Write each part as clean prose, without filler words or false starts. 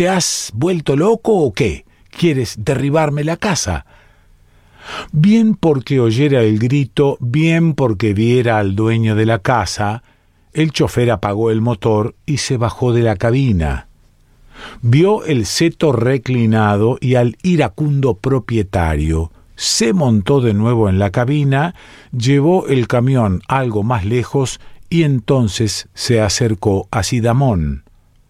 ¿Te has vuelto loco o qué? ¿Quieres derribarme la casa? Bien porque oyera el grito, bien porque viera al dueño de la casa, el chofer apagó el motor y se bajó de la cabina. Vio el seto reclinado y al iracundo propietario. Se montó de nuevo en la cabina, llevó el camión algo más lejos y entonces se acercó a Sidamón.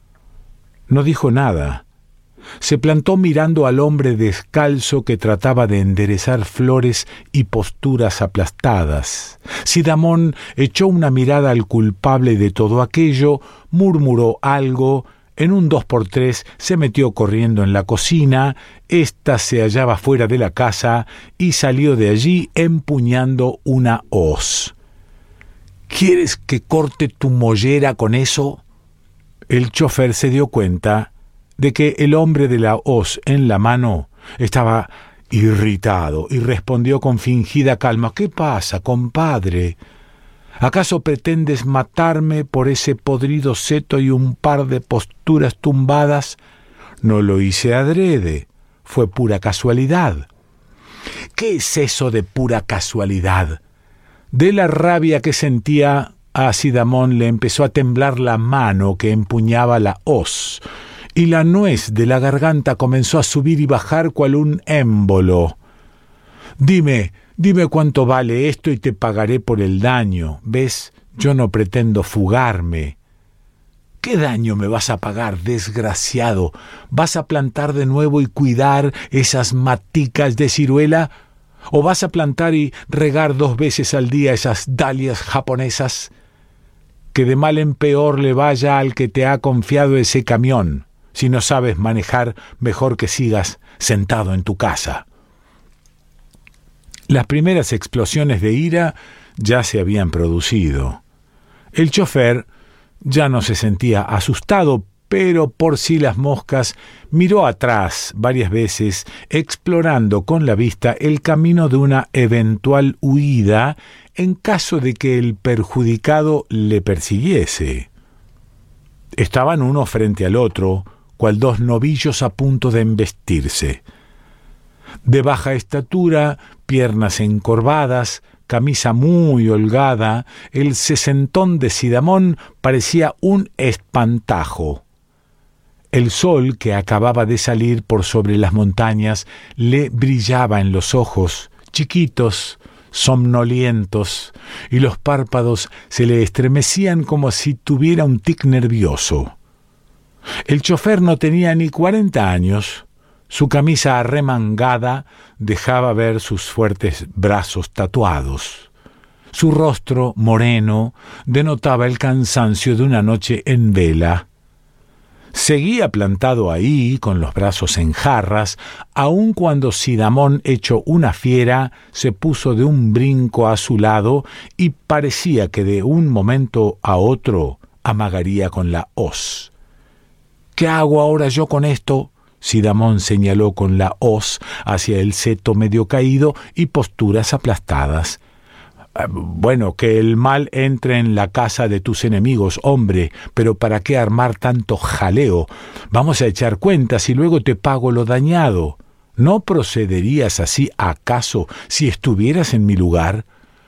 No dijo nada. Se plantó mirando al hombre descalzo que trataba de enderezar flores y posturas aplastadas. Sidamón echó una mirada al culpable de todo aquello, murmuró algo. En un 2x3 se metió corriendo en la cocina. Ésta se hallaba fuera de la casa y salió de allí empuñando una hoz. ¿Quieres que corte tu mollera con eso? El chofer se dio cuenta de que el hombre de la hoz en la mano estaba irritado y respondió con fingida calma: ¿Qué pasa, compadre? ¿Acaso pretendes matarme por ese podrido seto y un par de posturas tumbadas? No lo hice adrede, fue pura casualidad. ¿Qué es eso de pura casualidad? De la rabia que sentía, a Sidamón le empezó a temblar la mano que empuñaba la hoz, y la nuez de la garganta comenzó a subir y bajar cual un émbolo. Dime cuánto vale esto y te pagaré por el daño. ¿Ves? Yo no pretendo fugarme. ¿Qué daño me vas a pagar, desgraciado? ¿Vas a plantar de nuevo y cuidar esas maticas de ciruela? ¿O vas a plantar y regar 2 veces al día esas dalias japonesas? Que de mal en peor le vaya al que te ha confiado ese camión. Si no sabes manejar, mejor que sigas sentado en tu casa. Las primeras explosiones de ira ya se habían producido. El chofer ya no se sentía asustado, pero por si las moscas miró atrás varias veces, explorando con la vista el camino de una eventual huida en caso de que el perjudicado le persiguiese. Estaban uno frente al otro, cual 2 novillos a punto de embestirse. De baja estatura, piernas encorvadas, camisa muy holgada, el sesentón de Sidamón parecía un espantajo. El sol que acababa de salir por sobre las montañas le brillaba en los ojos, chiquitos, somnolientos, y los párpados se le estremecían como si tuviera un tic nervioso. El chofer no tenía ni 40 años. Su camisa arremangada dejaba ver sus fuertes brazos tatuados. Su rostro, moreno, denotaba el cansancio de una noche en vela. Seguía plantado ahí, con los brazos en jarras, aun cuando Sidamón, hecho una fiera, se puso de un brinco a su lado y parecía que de un momento a otro amagaría con la hoz. ¿Qué hago ahora yo con esto? Sidamón señaló con la hoz hacia el seto medio caído y posturas aplastadas. Bueno, que el mal entre en la casa de tus enemigos, hombre, pero ¿para qué armar tanto jaleo? Vamos a echar cuentas y luego te pago lo dañado. ¿No procederías así acaso si estuvieras en mi lugar?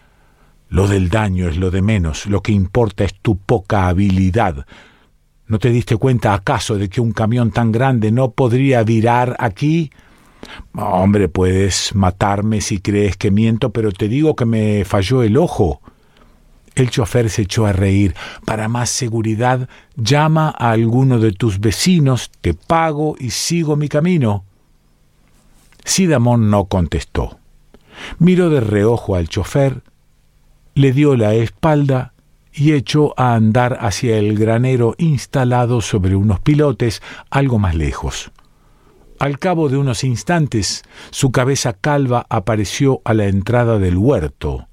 Lo del daño es lo de menos, lo que importa es tu poca habilidad. ¿No te diste cuenta acaso de que un camión tan grande no podría virar aquí? Hombre, puedes matarme si crees que miento, pero te digo que me falló el ojo. El chofer se echó a reír. Para más seguridad, llama a alguno de tus vecinos, te pago y sigo mi camino. Sidamón no contestó. Miró de reojo al chofer, le dio la espalda y echó a andar hacia el granero instalado sobre unos pilotes algo más lejos. Al cabo de unos instantes, su cabeza calva apareció a la entrada del huerto.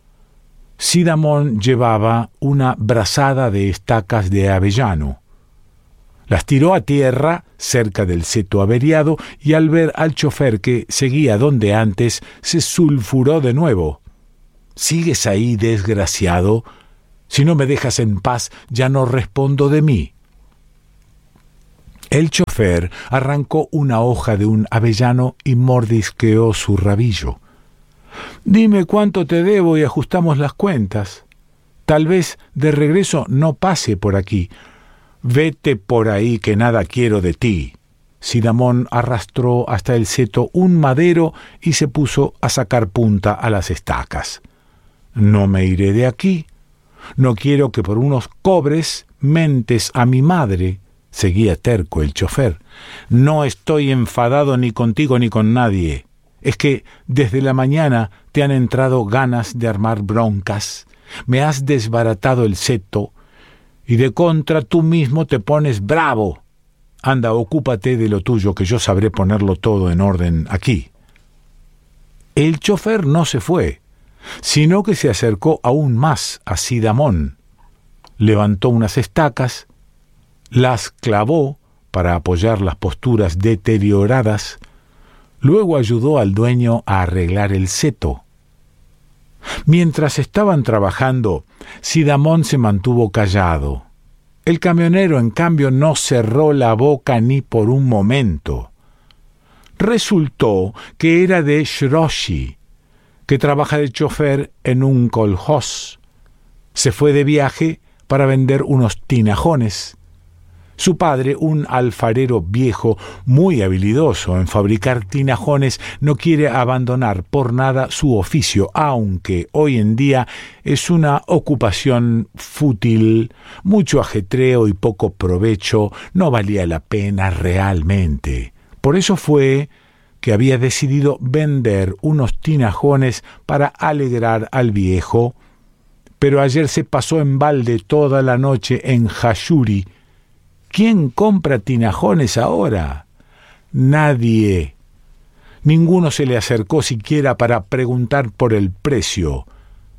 Sidamón llevaba una brazada de estacas de avellano. Las tiró a tierra cerca del seto averiado y al ver al chofer que seguía donde antes, se sulfuró de nuevo. ¿Sigues ahí, desgraciado? Si no me dejas en paz, ya no respondo de mí. El chofer arrancó una hoja de un avellano y mordisqueó su rabillo. «Dime cuánto te debo y ajustamos las cuentas. Tal vez de regreso no pase por aquí. Vete por ahí que nada quiero de ti». Sidamón arrastró hasta el seto un madero y se puso a sacar punta a las estacas. «No me iré de aquí. No quiero que por unos cobres mentes a mi madre», seguía terco el chofer. «No estoy enfadado ni contigo ni con nadie. Es que desde la mañana te han entrado ganas de armar broncas. Me has desbaratado el seto y de contra tú mismo te pones bravo. Anda, ocúpate de lo tuyo, que yo sabré ponerlo todo en orden aquí». El chofer no se fue, sino que se acercó aún más a Sidamón. Levantó unas estacas, las clavó para apoyar las posturas deterioradas, luego ayudó al dueño a arreglar el seto. Mientras estaban trabajando, Sidamón se mantuvo callado. El camionero, en cambio, no cerró la boca ni por un momento. Resultó que era de Shroshi, que trabaja de chofer en un kolhoz. Se fue de viaje para vender unos tinajones. Su padre, un alfarero viejo muy habilidoso en fabricar tinajones, no quiere abandonar por nada su oficio, aunque hoy en día es una ocupación fútil, mucho ajetreo y poco provecho, no valía la pena realmente. Por eso fue que había decidido vender unos tinajones para alegrar al viejo, pero ayer se pasó en balde toda la noche en Hashuri. ¿Quién compra tinajones ahora? Nadie. Ninguno se le acercó siquiera para preguntar por el precio.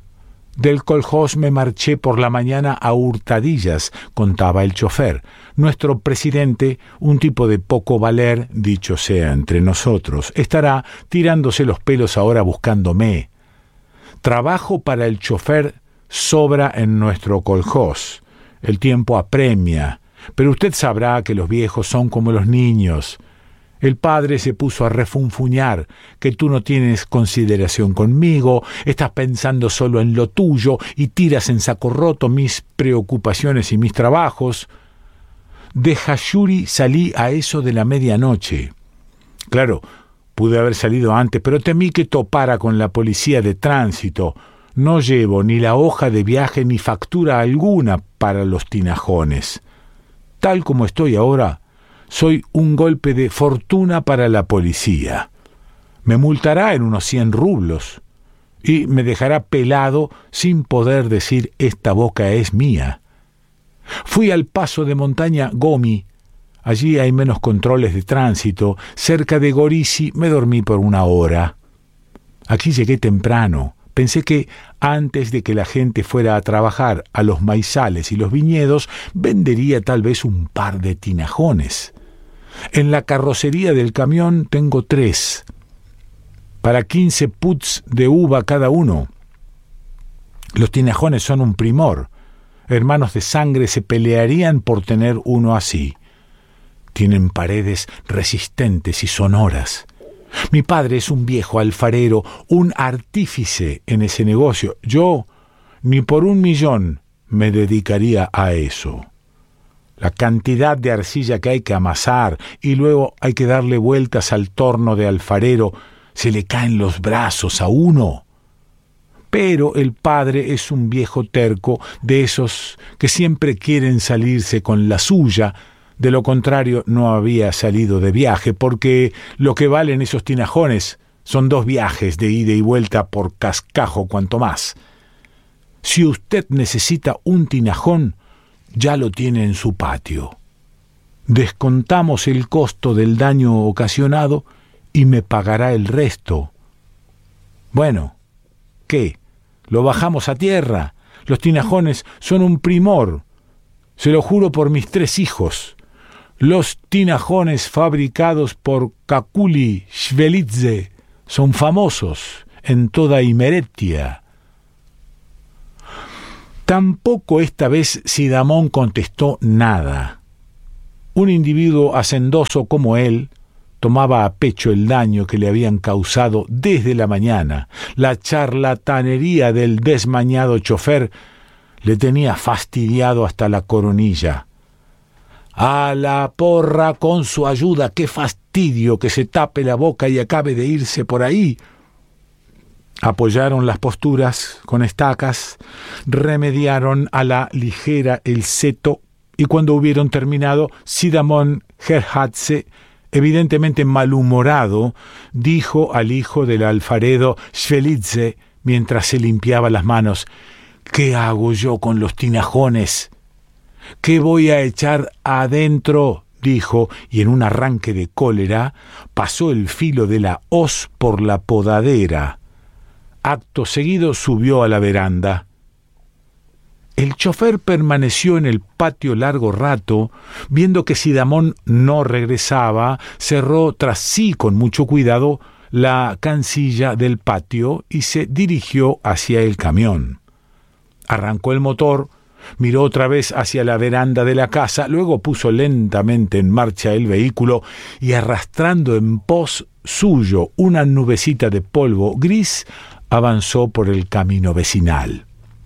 Del kolhoz me marché por la mañana a hurtadillas, contaba el chofer. Nuestro presidente, un tipo de poco valer, dicho sea entre nosotros, estará tirándose los pelos ahora buscándome. Trabajo para el chofer sobra en nuestro kolhoz. El tiempo apremia. Pero usted sabrá que los viejos son como los niños. El padre se puso a refunfuñar, que tú no tienes consideración conmigo, estás pensando solo en lo tuyo y tiras en saco roto mis preocupaciones y mis trabajos. De Hashuri salí a eso de la medianoche. Claro, pude haber salido antes, pero temí que topara con la policía de tránsito. No llevo ni la hoja de viaje ni factura alguna para los tinajones. Tal como estoy ahora, soy un golpe de fortuna para la policía. Me multará en unos 100 rublos y me dejará pelado sin poder decir esta boca es mía. Fui al paso de montaña Gomi. Allí hay menos controles de tránsito. Cerca de Gorisi me dormí por 1 hora. Aquí llegué temprano. Pensé que antes de que la gente fuera a trabajar a los maizales y los viñedos, vendería tal vez un par de tinajones. En la carrocería del camión tengo 3, para 15 puts de uva cada uno. Los tinajones son un primor. Hermanos de sangre se pelearían por tener uno así. Tienen paredes resistentes y sonoras. Mi padre es un viejo alfarero, un artífice en ese negocio. Yo, ni por 1.000.000, me dedicaría a eso. La cantidad de arcilla que hay que amasar y luego hay que darle vueltas al torno de alfarero, se le caen los brazos a uno. Pero el padre es un viejo terco, de esos que siempre quieren salirse con la suya. De lo contrario, no había salido de viaje, porque lo que valen esos tinajones son 2 viajes de ida y vuelta por cascajo cuanto más. Si usted necesita un tinajón, ya lo tiene en su patio. Descontamos el costo del daño ocasionado y me pagará el resto. Bueno, ¿qué? ¿Lo bajamos a tierra? Los tinajones son un primor. Se lo juro por mis 3 hijos. Los tinajones fabricados por Kakuli Shvelidze son famosos en toda Imeretia. Tampoco esta vez Sidamón contestó nada. Un individuo hacendoso como él tomaba a pecho el daño que le habían causado desde la mañana. La charlatanería del desmañado chofer le tenía fastidiado hasta la coronilla. ¡A la porra con su ayuda! ¡Qué fastidio que se tape la boca y acabe de irse por ahí! Apoyaron las posturas con estacas, remediaron a la ligera el seto, y cuando hubieron terminado, Sidamon Gerhatze, evidentemente malhumorado, dijo al hijo del alfarero Schvelitze, mientras se limpiaba las manos: «¿Qué hago yo con los tinajones? ¿Qué voy a echar adentro?», dijo, y en un arranque de cólera pasó el filo de la hoz por la podadera. Acto seguido subió a la veranda. El chofer permaneció en el patio largo rato, viendo que Sidamon no regresaba, cerró tras sí con mucho cuidado la cancilla del patio y se dirigió hacia el camión. Arrancó el motor, miró otra vez hacia la veranda de la casa, luego puso lentamente en marcha el vehículo y, arrastrando en pos suyo una nubecita de polvo gris, avanzó por el camino vecinal.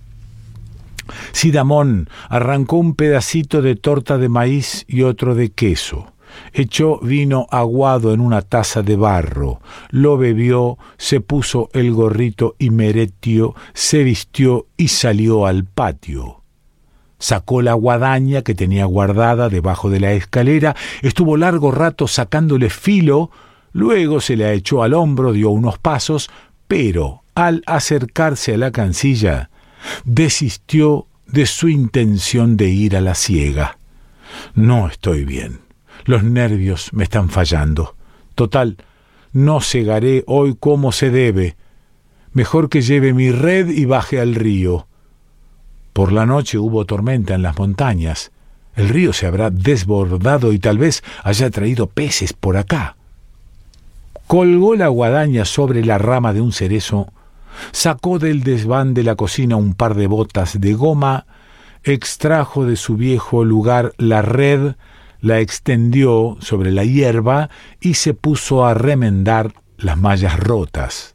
Sidamon arrancó un pedacito de torta de maíz y otro de queso. Echó vino aguado en una taza de barro, lo bebió, se puso el gorrito imeretio, se vistió y salió al patio. Sacó la guadaña que tenía guardada debajo de la escalera, estuvo largo rato sacándole filo, luego se la echó al hombro, dio unos pasos, pero al acercarse a la cancilla, desistió de su intención de ir a la siega. «No estoy bien. Los nervios me están fallando. Total, no segaré hoy como se debe. Mejor que lleve mi red y baje al río». Por la noche hubo tormenta en las montañas. El río se habrá desbordado y tal vez haya traído peces por acá. Colgó la guadaña sobre la rama de un cerezo, sacó del desván de la cocina un par de botas de goma, extrajo de su viejo lugar la red, la extendió sobre la hierba y se puso a remendar las mallas rotas.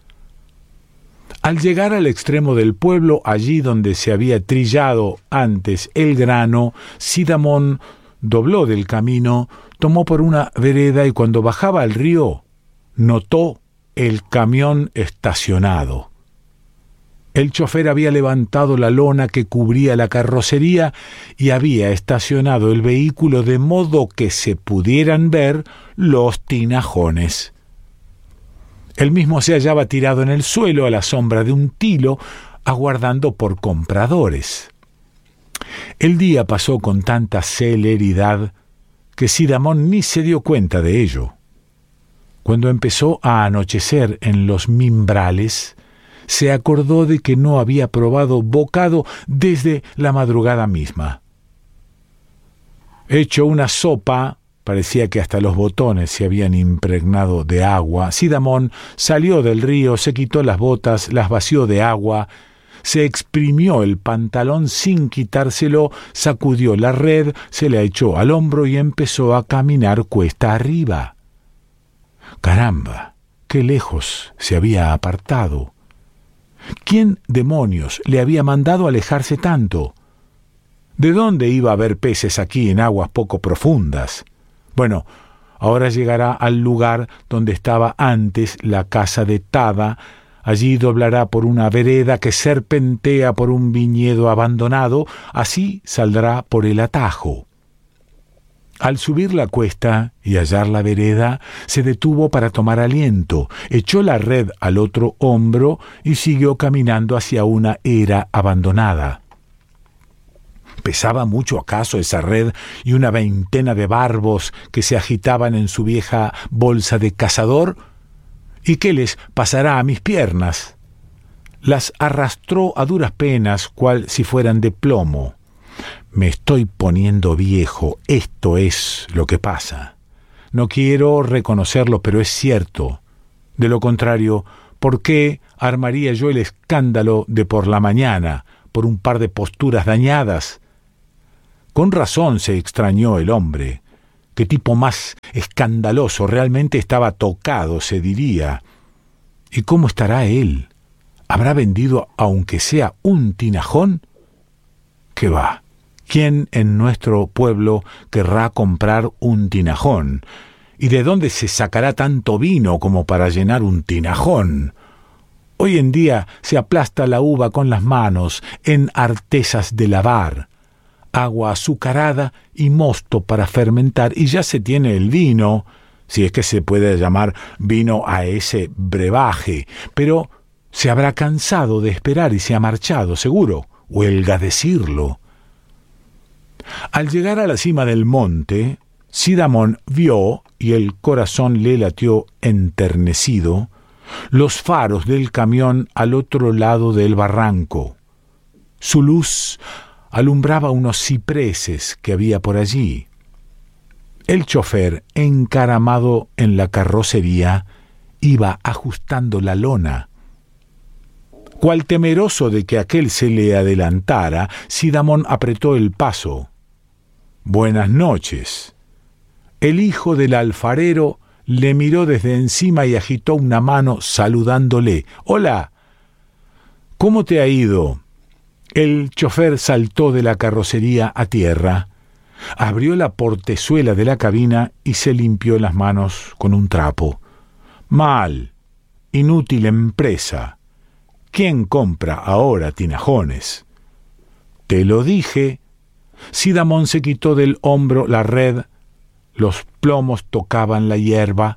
Al llegar al extremo del pueblo, allí donde se había trillado antes el grano, Sidamon dobló del camino, tomó por una vereda y cuando bajaba al río, notó el camión estacionado. El chofer había levantado la lona que cubría la carrocería y había estacionado el vehículo de modo que se pudieran ver los tinajones. Él mismo se hallaba tirado en el suelo a la sombra de un tilo, aguardando por compradores. El día pasó con tanta celeridad que Sidamon ni se dio cuenta de ello. Cuando empezó a anochecer en los mimbrales, se acordó de que no había probado bocado desde la madrugada misma. Hecho una sopa, parecía que hasta los botones se habían impregnado de agua, Sidamon salió del río, se quitó las botas, las vació de agua, se exprimió el pantalón sin quitárselo, sacudió la red, se la echó al hombro y empezó a caminar cuesta arriba. Caramba, qué lejos se había apartado. ¿Quién demonios le había mandado alejarse tanto? ¿De dónde iba a haber peces aquí en aguas poco profundas? Bueno, ahora llegará al lugar donde estaba antes la casa de Tada. Allí doblará por una vereda que serpentea por un viñedo abandonado, así saldrá por el atajo. Al subir la cuesta y hallar la vereda, se detuvo para tomar aliento, echó la red al otro hombro y siguió caminando hacia una era abandonada. ¿Pesaba mucho acaso esa red y una veintena de barbos que se agitaban en su vieja bolsa de cazador? ¿Y qué les pasará a mis piernas? Las arrastró a duras penas, cual si fueran de plomo. Me estoy poniendo viejo, esto es lo que pasa. No quiero reconocerlo, pero es cierto. De lo contrario, ¿por qué armaría yo el escándalo de por la mañana, por un par de posturas dañadas? Con razón se extrañó el hombre. Qué tipo más escandaloso, realmente estaba tocado, se diría. ¿Y cómo estará él? ¿Habrá vendido aunque sea un tinajón? ¿Qué va? ¿Quién en nuestro pueblo querrá comprar un tinajón? ¿Y de dónde se sacará tanto vino como para llenar un tinajón? Hoy en día se aplasta la uva con las manos en artesas de lavar, agua azucarada y mosto para fermentar, y ya se tiene el vino, si es que se puede llamar vino a ese brebaje, pero se habrá cansado de esperar y se ha marchado, seguro, huelga decirlo. Al llegar a la cima del monte, Sidamón vio, y el corazón le latió enternecido, los faros del camión al otro lado del barranco. Su luz alumbraba unos cipreses que había por allí. El chofer, encaramado en la carrocería, iba ajustando la lona. Cual temeroso de que aquel se le adelantara, Sidamón apretó el paso. «Buenas noches». El hijo del alfarero le miró desde encima y agitó una mano saludándole. «Hola, ¿cómo te ha ido?» El chofer saltó de la carrocería a tierra, abrió la portezuela de la cabina y se limpió las manos con un trapo. «Mal, inútil empresa. ¿Quién compra ahora tinajones?» «Te lo dije». Sidamón se quitó del hombro la red, los plomos tocaban la hierba.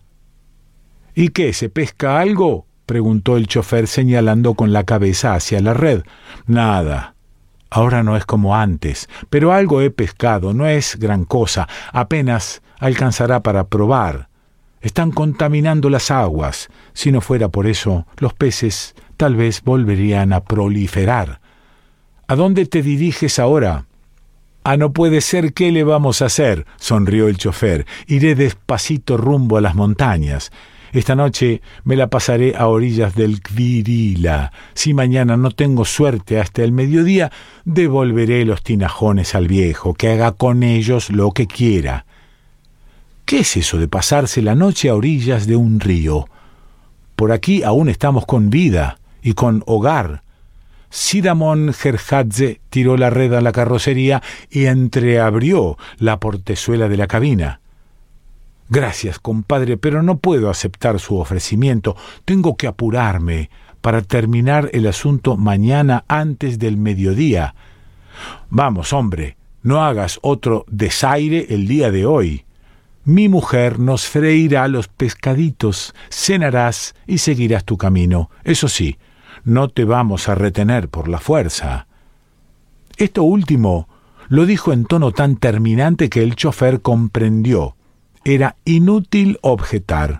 «¿Y qué, se pesca algo?», preguntó el chofer señalando con la cabeza hacia la red. «Nada, ahora no es como antes, pero algo he pescado, no es gran cosa, apenas alcanzará para probar. Están contaminando las aguas, si no fuera por eso, los peces tal vez volverían a proliferar». «¿A dónde te diriges ahora?» «Ah, no puede ser, ¿qué le vamos a hacer?», sonrió el chofer. «Iré despacito rumbo a las montañas. Esta noche me la pasaré a orillas del Kvirila. Si mañana no tengo suerte hasta el mediodía, devolveré los tinajones al viejo, que haga con ellos lo que quiera». «¿Qué es eso de pasarse la noche a orillas de un río? Por aquí aún estamos con vida y con hogar». Sidamón Gerhadze tiró la red a la carrocería y entreabrió la portezuela de la cabina. «Gracias, compadre, pero no puedo aceptar su ofrecimiento. Tengo que apurarme para terminar el asunto mañana antes del mediodía». «Vamos, hombre, no hagas otro desaire el día de hoy. Mi mujer nos freirá los pescaditos, cenarás y seguirás tu camino. Eso sí, no te vamos a retener por la fuerza». Esto último lo dijo en tono tan terminante que el chofer comprendió. Era inútil objetar.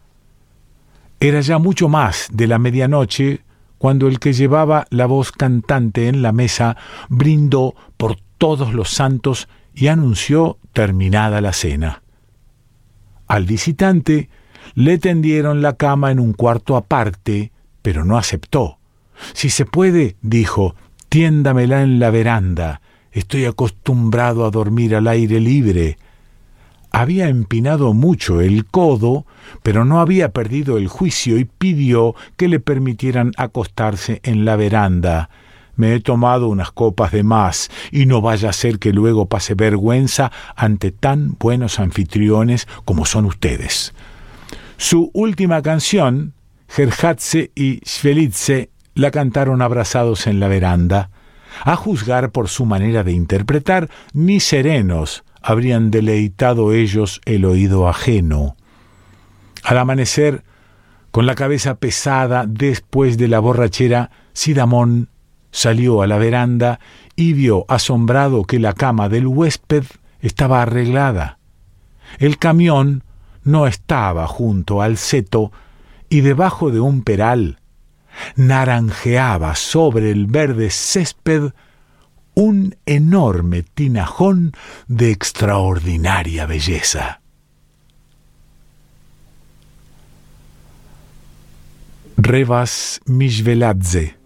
Era ya mucho más de la medianoche cuando el que llevaba la voz cantante en la mesa brindó por todos los santos y anunció terminada la cena. Al visitante le tendieron la cama en un cuarto aparte, pero no aceptó. «Si se puede», dijo, «tiéndamela en la veranda. Estoy acostumbrado a dormir al aire libre». Había empinado mucho el codo, pero no había perdido el juicio y pidió que le permitieran acostarse en la veranda. «Me he tomado unas copas de más, y no vaya a ser que luego pase vergüenza ante tan buenos anfitriones como son ustedes». Su última canción, Gerhadze y Svelitze, la cantaron abrazados en la veranda. A juzgar por su manera de interpretar, ni serenos habrían deleitado ellos el oído ajeno. Al amanecer, con la cabeza pesada después de la borrachera, Sidamón salió a la veranda y vio asombrado que la cama del huésped estaba arreglada. El camión no estaba junto al seto y debajo de un peral naranjeaba sobre el verde césped un enorme tinajón de extraordinaria belleza. Revas Mishveladze.